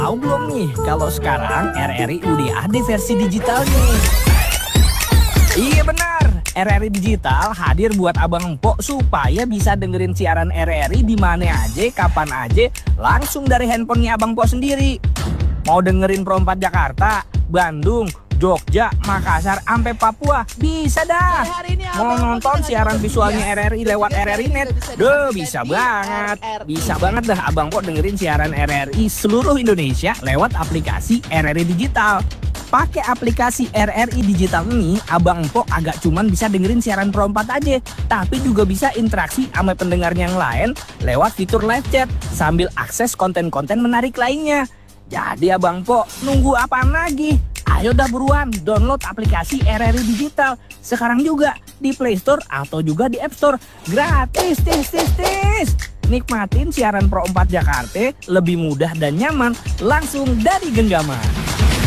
Tahu belum nih kalau sekarang RRI udah ada versi digitalnya? Iya benar, RRI Digital hadir buat abang empok supaya bisa dengerin siaran RRI di mana aja, kapan aja, langsung dari handphonenya abang empok sendiri. Mau dengerin Pro 4 Jakarta, Bandung, Jogja, Makassar, sampai Papua, bisa dah. Mau nonton siaran visualnya RRI lewat RRI Net, bisa banget. Bisa banget dah abang empok dengerin siaran RRI seluruh Indonesia lewat aplikasi RRI Digital. Pakai aplikasi RRI Digital ini, abang empok agak cuman bisa dengerin siaran Pro 4 aja, tapi juga bisa interaksi sama pendengarnya yang lain lewat fitur live chat sambil akses konten-konten menarik lainnya. Jadi abang empok nunggu apaan lagi? Ayo dah buruan download aplikasi RRI Digital sekarang juga di Play Store atau juga di App Store. Gratis, tis. Nikmatin siaran Pro 4 Jakarta lebih mudah dan nyaman langsung dari genggaman.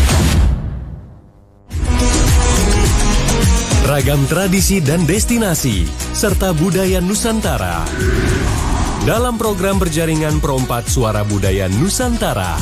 Ragam tradisi dan destinasi, serta budaya Nusantara. Dalam program berjaringan Pro 4 Suara Budaya Nusantara.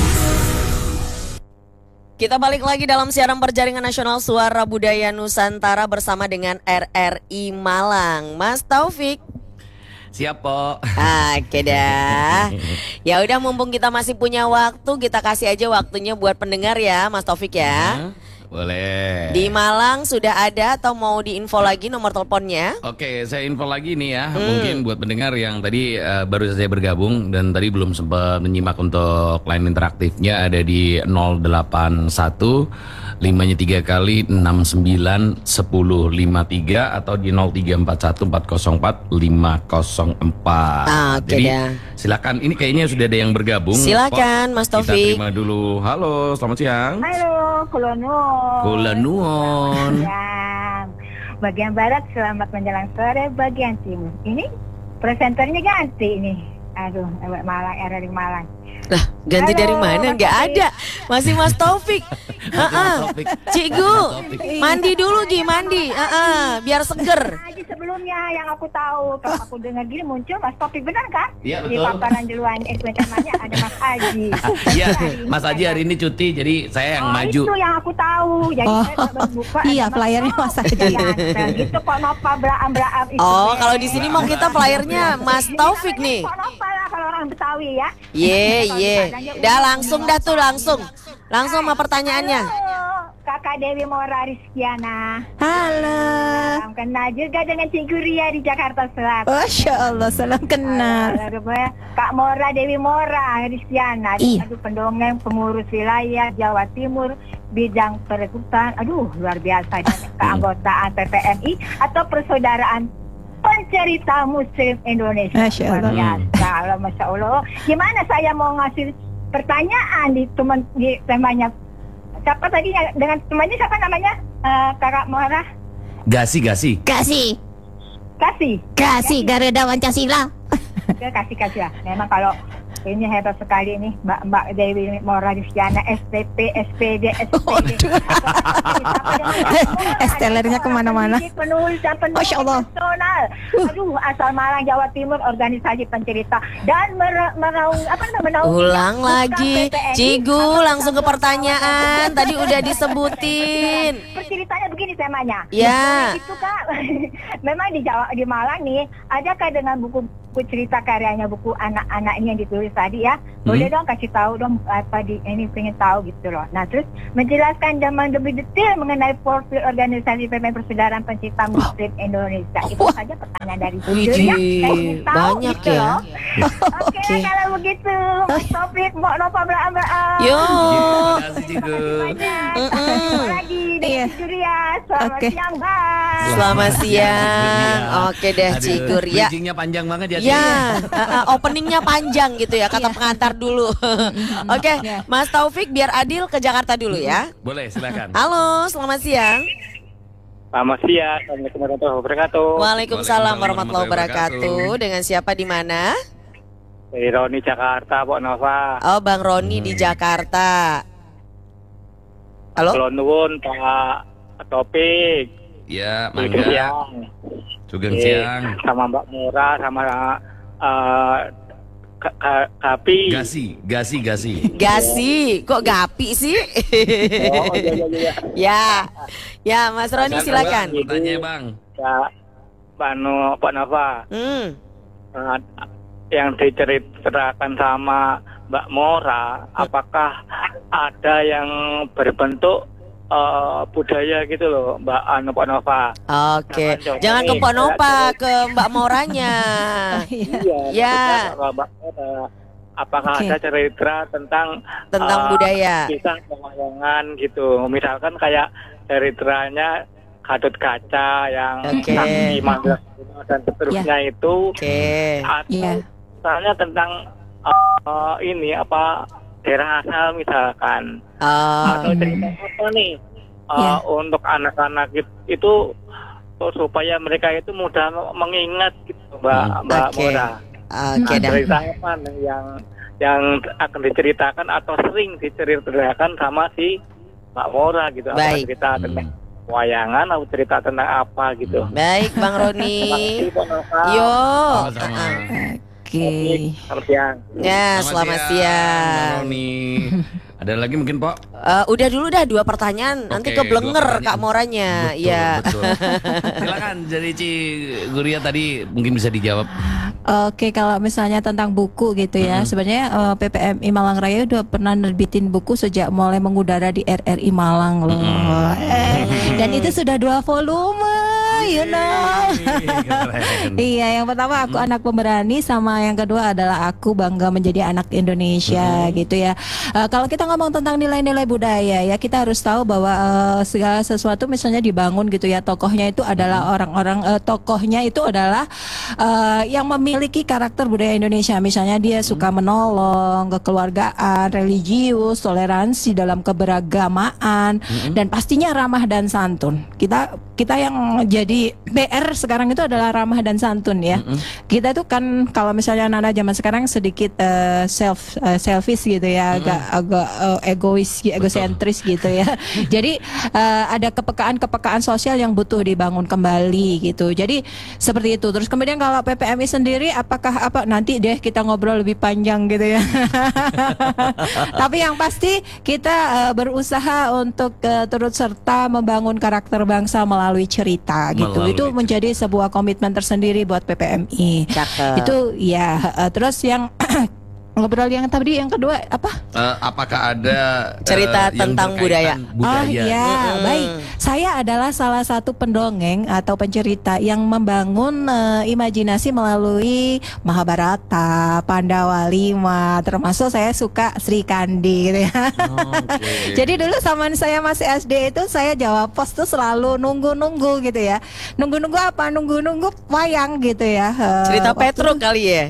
Kita balik lagi dalam siaran perjaringan nasional Suara Budaya Nusantara bersama dengan RRI Malang. Mas Taufik. Siap, Po. Oke dah. Ya udah mumpung kita masih punya waktu, kita kasih aja waktunya buat pendengar ya, Mas Taufik ya. Boleh. Di Malang sudah ada atau mau diinfo lagi nomor teleponnya? Oke, saya info lagi nih ya. Mungkin buat pendengar yang tadi baru saja bergabung dan tadi belum sempat menyimak untuk line interaktifnya, ada di 081 5-nya 3 kali 69 10 53 atau di 0341 404 504. Oke Jadi dah. silakan, ini kayaknya sudah ada yang bergabung. Silakan, Pok. Mas Kita Taufik. terima dulu. Halo, selamat siang. Halo, Kula Nuwun. Ya, bagian barat selamat menjelang sore, bagian timur. Ini presenternya ganti nih. Aduh, Malang, RRI Malang. Lah, ganti Halo, dari mana? Mas Nggak Taufik. ada. Masih Mas Taufik. Cik Gu, mandi dulu Gi, mandi. Biar seger. Haji sebelumnya yang aku tahu, kalau aku dengar gini muncul Mas Taufik, benar kan? Iya, Di betul. paparan duluan namanya ada Mas Haji. Iya, Mas Haji hari ini cuti, jadi saya yang maju. Itu yang aku tahu. Jadi saya tak buka. Iya, flyernya Mas Haji. Gitu kok Nova Braam itu. Oh, kalau di sini mau kita flyernya Mas Taufik nih. Kok Nova lah kalau orang Betawi ya. Ye. Dah langsung dah tuh langsung sama pertanyaannya. Halo, Kakak Dewi Mora Rizkiana. Halo. Salam kenal juga dengan Cikgu Ria di Jakarta Selatan. Masya Allah, salam kenal. Kak Mora Dewi Mora Rizkiana. Iya. Aduh, pendongeng pengurus wilayah Jawa Timur bidang perekrutan. Aduh, luar biasa. Dan keanggotaan PPMI atau Persaudaraan Pencerita Muslim Indonesia. Masya Allah. Luar biasa, Masya Allah. Gimana saya mau ngasih pertanyaan di temanya? Siapa tadi dengan temannya, siapa namanya? Kakak Mora? Gasi. Kasih Garuda Pancasila. Kasih ya. Memang kalau ini hebat sekali nih Mbak Dewi Mora Rizkiana, SPP, SPD. Estelernya kemana-mana. Penulis dan penulis Masya Allah. nasional. Aduh, asal Malang, Jawa Timur, organisasi pencerita dan menaungi Ulang lagi, Cigu langsung ke pertanyaan. Tadi udah disebutin. Ceritanya begini temanya. Ya. Itu Kak, memang di Malang nih, adakah dengan buku cerita karyanya, buku anak-anaknya yang ditulis tadi ya? Boleh dong kasih tahu dong apa ini, pengen tahu gitu loh. Nah, terus menjelaskan dan lebih detail mengenai profil organisasi PPM Persaudaraan Pencinta Muslim Indonesia. Itu saja pertanyaan dari judulnya. Saya ingin tahu Banyak gitu ya. loh. Oke, kalau begitu, Mas Taufik, Mbak Nova Braam. Yo. Terima kasih, Cigu. Lagi dengan Juria. Selamat Oke. siang, Bang. Selamat siang. Oke deh, Cigu Ria. Bridging-nya panjang banget ya. Ya, openingnya panjang gitu ya, kata pengantar dulu. Oke, Mas Taufik biar adil ke Jakarta dulu ya. Boleh, silakan. Halo, selamat siang. Selamat siang, Assalamualaikum warahmatullahi wabarakatuh. Waalaikumsalam warahmatullahi wabarakatuh. Dengan siapa di mana? Dari Roni Jakarta, Pak Nova. Oh, Bang Roni di Jakarta. Halo? Kulon nuwun, Pak Topik. Ya, Sugeng mangga. siang. Sugeng siang. Sama Mbak Mura, sama Kapi. Gasi, kok gapi sih? Oh, iya. Ya, Mas Roni silakan. Pertanyaan Bang. Ya, Pak Nova. Nah, yang diceritakan sama Mbak Mora, apakah ada yang berbentuk budaya gitu loh, Pak Nova? Oke, jangan ke Pak Nova, ke Mbak Moranya. Iya. Mbak Mora, apakah ada cerita tentang budaya? Kisah pewayangan gitu, misalkan kayak ceritanya Gatot Kaca yang Sakti Manggala dan seterusnya itu, atau misalnya tentang ini apa daerah asal misalkan, atau cerita apa nih untuk anak-anak itu supaya mereka itu mudah mengingat gitu, Mbak Mora. Cerita apa yang akan diceritakan atau sering diceritakan sama si Mbak Mora gitu, apa cerita tentang wayangan atau cerita tentang apa gitu. Baik, Bang Roni. Yo. Selamat siang. Ya, selamat siang. Bang Roni. Ada lagi mungkin, Pak? Udah dulu dah 2 pertanyaan. Nanti keblenger Kak Moranya. Betul. Silakan, jadi Ci Guria tadi mungkin bisa dijawab. Oke, kalau misalnya tentang buku gitu ya, sebenarnya PPMI Malang Raya udah pernah nerbitin buku sejak mulai mengudara di RRI Malang loh. Dan itu sudah 2 volume, you know. Iya, yang pertama Aku Anak Pemberani, sama yang kedua adalah Aku Bangga Menjadi Anak Indonesia gitu ya. Kalau kita ngomong tentang nilai-nilai budaya ya, kita harus tahu bahwa segala sesuatu misalnya dibangun gitu ya, tokohnya itu adalah tokohnya itu adalah yang memiliki karakter budaya Indonesia. Misalnya dia suka menolong, kekeluargaan, religius, toleransi dalam keberagamaan, dan pastinya ramah dan santun. Kita yang jadi PR sekarang itu adalah ramah dan santun ya. Kita tuh kan kalau misalnya anak-anak zaman sekarang sedikit selfish gitu ya, agak egois, egosentris gitu ya. Jadi ada kepekaan sosial yang butuh dibangun kembali gitu. Jadi seperti itu. Terus kemudian kalau PPMI sendiri apakah nanti deh kita ngobrol lebih panjang gitu ya. Tapi yang pasti kita berusaha untuk turut serta membangun karakter bangsa melalui cerita gitu. Itu menjadi sebuah komitmen tersendiri buat PPMI. Itu ya. Terus yang ngobrol yang tadi yang kedua apa? Apakah ada cerita tentang budaya? Oh iya, baik. Saya adalah salah satu pendongeng atau pencerita yang membangun imajinasi melalui Mahabharata, Pandawa 5, termasuk saya suka Sri Kandi gitu ya. Jadi dulu zaman saya masih SD itu saya jawab pos tuh selalu nunggu gitu ya. Nunggu apa? Nunggu wayang gitu ya. Cerita Petro kali ya.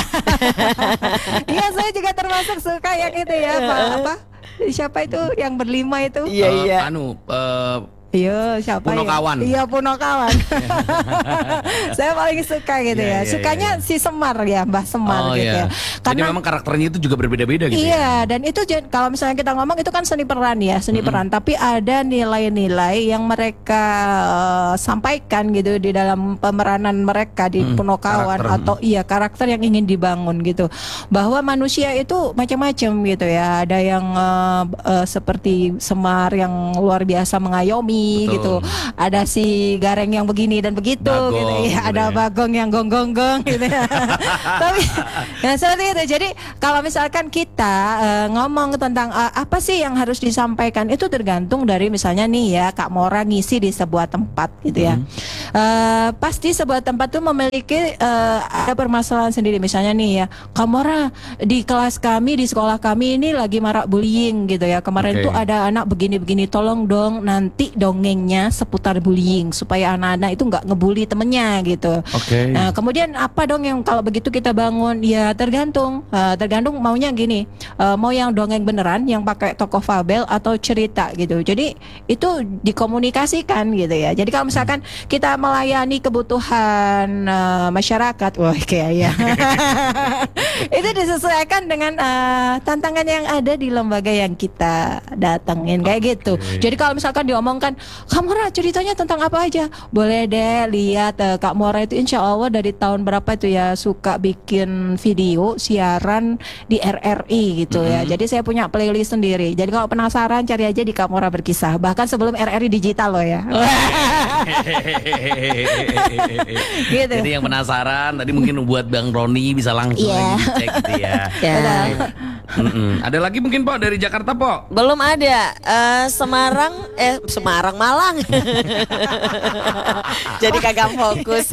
Iya, saya juga termasuk suka yang itu ya, Pak. Siapa itu yang berlima itu? Iya. Iya, siapa Punokawan. Iya, Punokawan. Saya paling suka gitu ya. Sukanya si Semar ya, Mbah Semar gitu ya. Karena jadi memang karakternya itu juga berbeda-beda gitu. Iya, dan itu kalau misalnya kita ngomong itu kan seni peran ya, peran. Tapi ada nilai-nilai yang mereka sampaikan gitu di dalam pemeranan mereka di Punokawan atau karakter yang ingin dibangun gitu. Bahwa manusia itu macam-macam gitu ya. Ada yang seperti Semar yang luar biasa mengayomi. Gitu. Ada si Gareng yang begini dan begitu gitu ya. Ada Bagong yang gonggong gitu ya. Tapi seperti itu. Jadi kalau misalkan kita ngomong tentang apa sih yang harus disampaikan, itu tergantung dari misalnya nih ya, Kak Mora ngisi di sebuah tempat gitu ya. Pasti sebuah tempat tuh memiliki ada permasalahan sendiri. Misalnya nih ya, Kak Mora di kelas kami, di sekolah kami ini lagi marak bullying gitu ya. Kemarin tuh ada anak begini-begini, tolong dong nanti dongengnya seputar bullying supaya anak-anak itu nggak ngebully temennya gitu. Nah kemudian apa dong yang kalau begitu kita bangun? Ya tergantung maunya gini, mau yang dongeng beneran yang pakai tokoh fabel atau cerita gitu. Jadi itu dikomunikasikan gitu ya. Jadi kalau misalkan kita melayani kebutuhan masyarakat, wah kayak ya. Itu disesuaikan dengan tantangan yang ada di lembaga yang kita datengin kayak gitu. Jadi kalau misalkan diomongkan, Kak Mora ceritanya tentang apa aja? Boleh deh lihat Kak Mora itu insya Allah dari tahun berapa itu ya suka bikin video siaran di RRI gitu ya. Jadi saya punya playlist sendiri. Jadi kalau penasaran cari aja di Kak Mora Berkisah. Bahkan sebelum RRI digital loh ya. Gitu. Jadi yang penasaran tadi mungkin buat Bang Roni bisa langsung lagi dicek gitu ya. Ada lagi mungkin Pok dari Jakarta Pok? Belum ada. Semarang Malang. Jadi kagak fokus.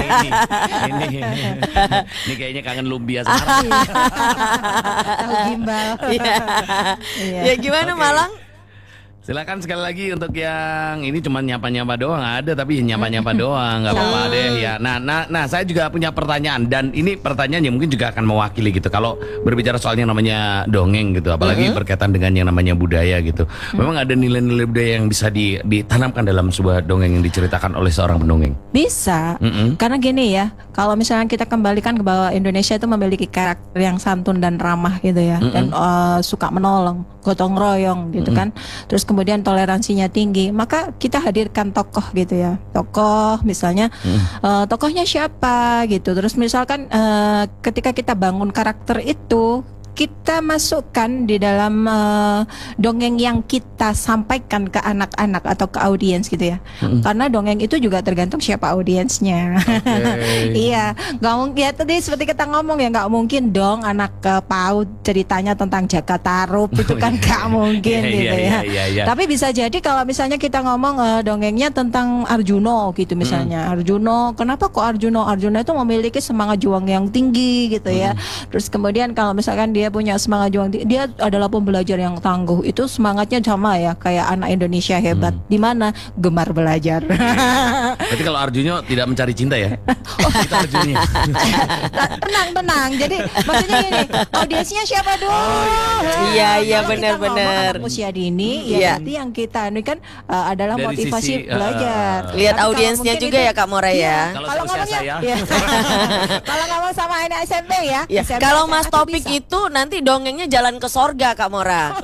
Ini kayaknya kangen lumpia Semarang. Tahu gimbal. Ya gimana Malang? Silakan sekali lagi untuk yang ini cuma nyapa-nyapa doang ada tapi nyapa-nyapa doang nggak apa-apa deh ya. Nah saya juga punya pertanyaan dan ini pertanyaan yang mungkin juga akan mewakili gitu kalau berbicara soal yang namanya dongeng gitu apalagi berkaitan dengan yang namanya budaya gitu. Memang ada nilai-nilai budaya yang bisa ditanamkan dalam sebuah dongeng yang diceritakan oleh seorang pendongeng. Bisa karena gini ya, kalau misalnya kita kembalikan ke bahwa Indonesia itu memiliki karakter yang santun dan ramah gitu ya, dan suka menolong, gotong royong gitu kan. Terus kemudian toleransinya tinggi, maka kita hadirkan tokoh gitu ya, tokoh misalnya tokohnya siapa gitu. Terus misalkan ketika kita bangun karakter itu, kita masukkan di dalam dongeng yang kita sampaikan ke anak-anak atau ke audiens gitu ya. Karena dongeng itu juga tergantung siapa audiensnya. Iya, nggak mungkin ya tadi seperti kita ngomong ya, nggak mungkin dong anak PAUD ceritanya tentang Jakarta Rup itu kan nggak mungkin gitu ya. Tapi bisa jadi kalau misalnya kita ngomong dongengnya tentang Arjuno gitu misalnya. Arjuno, kenapa kok Arjuno? Arjuno itu memiliki semangat juang yang tinggi gitu ya. Terus kemudian kalau misalkan dia punya semangat juang, dia adalah pembelajar yang tangguh. Itu semangatnya sama ya kayak anak Indonesia hebat. Di mana? Gemar belajar. Berarti kalau Arjuno tidak mencari cinta ya? Itu Arjuno. Tenang. Jadi maksudnya ini audiensnya siapa dong? Iya benar-benar. Usia dini ya berarti yang kita ini kan adalah dari motivasi sisi, belajar. Lihat audiensnya juga itu, ya Kak Mora ya. Kalau ngomongnya kalau ngomong sama anak SMP ya. Kalau Mas Topik itu nanti dongengnya jalan ke sorga Kak Mora.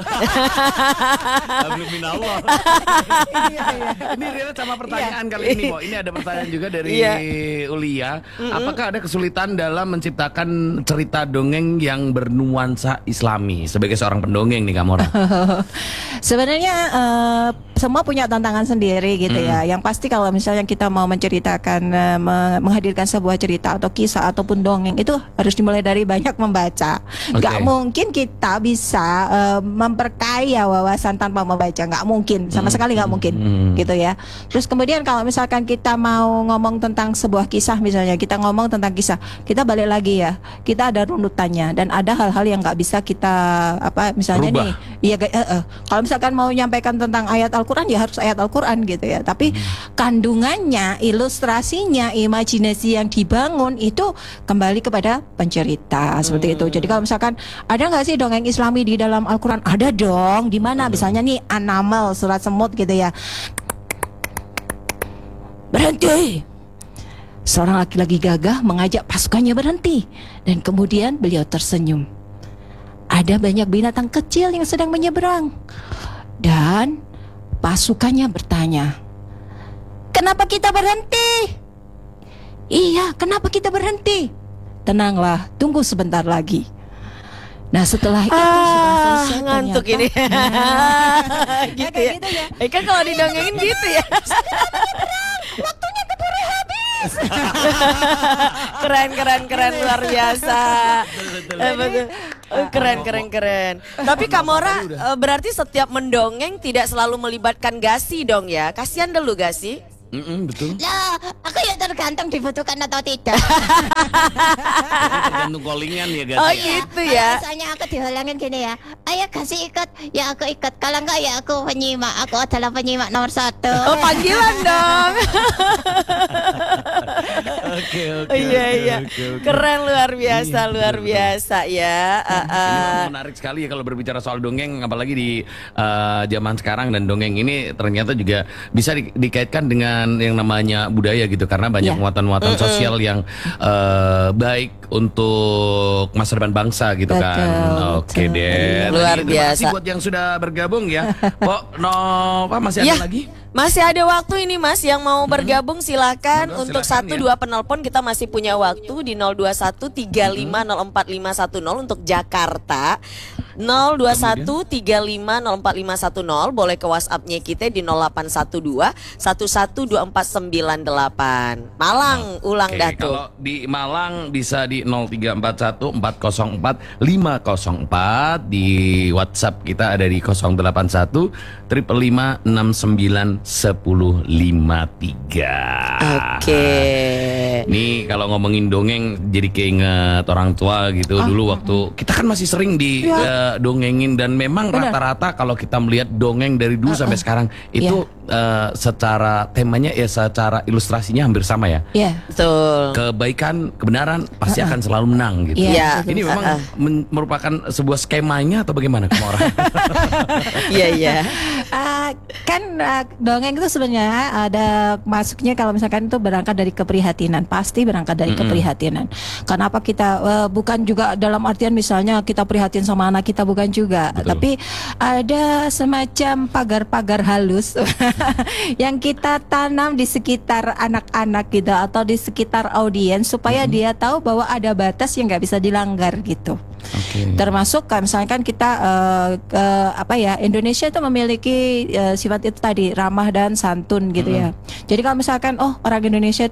Ini relate sama pertanyaan kali ini Bo. Ini ada pertanyaan juga dari Ulia. Apakah ada kesulitan dalam menciptakan cerita dongeng yang bernuansa Islami sebagai seorang pendongeng nih Kak Mora? Sebenarnya semua punya tantangan sendiri gitu ya. Yang pasti kalau misalnya kita mau menceritakan menghadirkan sebuah cerita atau kisah ataupun dongeng itu harus dimulai dari banyak membaca. Gak mungkin kita bisa memperkaya wawasan tanpa membaca, nggak mungkin, sama sekali nggak mungkin gitu ya. Terus kemudian kalau misalkan kita mau ngomong tentang sebuah kisah, misalnya kita ngomong tentang kisah, kita balik lagi ya, kita ada runutannya dan ada hal-hal yang nggak bisa kita misalnya rubah. Nih iya kalau misalkan mau menyampaikan tentang ayat Al-Quran ya harus ayat Al-Quran gitu ya, tapi kandungannya, ilustrasinya, imajinasi yang dibangun itu kembali kepada pencerita seperti itu. Jadi kalau misalkan ada nggak sih dongeng Islami di dalam Al-Quran? Ada dong. Di mana? Misalnya nih An-Naml, surat semut gitu ya. Berhenti. Seorang laki-laki gagah mengajak pasukannya berhenti dan kemudian beliau tersenyum. Ada banyak binatang kecil yang sedang menyeberang dan pasukannya bertanya, "Kenapa kita berhenti?" "Iya, kenapa kita berhenti?" "Tenanglah, tunggu sebentar lagi." Nah setelah itu sudah selesai ngantuk ini. Gitu ya. Gitu ya. Kan kalau didongengin gitu ya. Waktunya keburu habis. Keren luar biasa. Keren. Tapi Kak Mora berarti setiap mendongeng tidak selalu melibatkan Gasi dong ya. Kasihan dulu Gasi. Betul. Lah, aku ya tergantung dibutuhkan atau tidak. Tergantung callingan ya guys. Oh gitu ya. Misalnya aku dihalangin gini ya, ayo kasih ikut, ya aku ikut. Kalau enggak ya aku penyimak. Aku adalah penyimak nomor 1. Oh panggilan dong. Oke. Iya. Keren luar biasa ya. Ini menarik sekali ya kalau berbicara soal dongeng, apalagi di zaman sekarang, dan dongeng ini ternyata juga bisa dikaitkan dengan dengan yang namanya budaya gitu, karena banyak muatan-muatan sosial yang baik untuk masa depan bangsa gitu kan. Oke deh. Luar Terima kasih biasa. buat yang sudah bergabung ya. Pok Nova masih ada lagi? Masih ada waktu ini Mas yang mau bergabung silakan. Monggo, Untuk silakan 1-2 penelpon kita masih punya waktu di 021-3504-510 untuk Jakarta. 021-3504-510. Boleh ke WhatsApp-nya kita di 0812-112498. Malang ulang dah tuh. Kalau di Malang bisa di 0341-404-504. Di WhatsApp kita ada di 081 555 69 1053. Oke. Nih kalau ngomongin dongeng jadi keinget orang tua gitu. Dulu waktu kita kan masih sering di dongengin, dan memang rata-rata kalau kita melihat dongeng dari dulu sampai sekarang itu secara temanya secara ilustrasinya hampir sama ya. Iya. Betul. Kebaikan, kebenaran pasti akan selalu menang gitu. Iya. Ini memang merupakan sebuah skemanya atau bagaimana orang? Iya. Dongeng itu sebenarnya ada masuknya kalau misalkan itu berangkat dari keprihatinan, pasti berangkat dari keprihatinan. Kenapa kita bukan juga dalam artian misalnya kita prihatin sama anak kita, bukan juga. Betul. Tapi ada semacam pagar-pagar halus yang kita tanam di sekitar anak-anak gitu atau di sekitar audiens supaya dia tahu bahwa ada batas yang nggak bisa dilanggar gitu. Termasuk misalkan kita Indonesia itu memiliki sifat itu tadi, ramah dan santun gitu ya. Jadi kalau misalkan orang Indonesia